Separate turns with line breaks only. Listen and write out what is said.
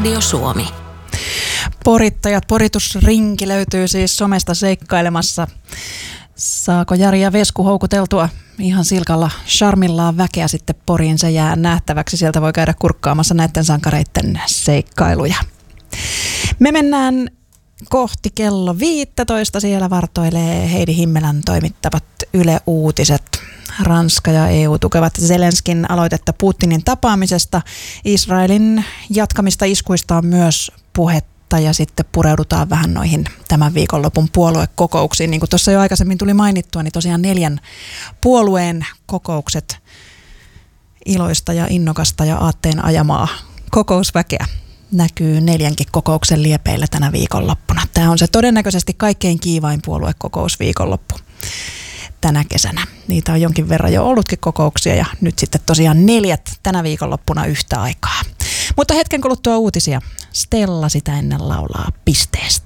Radio Suomi.
Porittajat, poritusrinki löytyy siis somesta seikkailemassa. Saako Jari ja Vesku houkuteltua ihan silkalla charmillaan väkeä sitten Poriin? Se jää nähtäväksi. Sieltä voi käydä kurkkaamassa näiden sankareiden seikkailuja. Me mennään kohti kello 15. Siellä vartoilee Heidi Himmelän toimittavat Yle Uutiset. Ranska ja EU tukevat Zelenskin aloitetta Putinin tapaamisesta. Israelin jatkamista iskuista on myös puhetta ja sitten pureudutaan vähän noihin tämän viikonlopun puoluekokouksiin. Niin kuin tuossa jo aikaisemmin tuli mainittua, niin tosiaan 4 puolueen kokoukset, iloista ja innokasta ja aatteen ajamaa kokousväkeä näkyy 4 kokouksen liepeillä tänä viikonloppuna. Tämä on se todennäköisesti kaikkein kiivain puoluekokous viikonloppu tänä kesänä. Niitä on jonkin verran jo ollutkin kokouksia ja nyt sitten tosiaan 4 tänä viikonloppuna yhtä aikaa. Mutta hetken kuluttua uutisia. Stella sitä ennen laulaa pisteestä.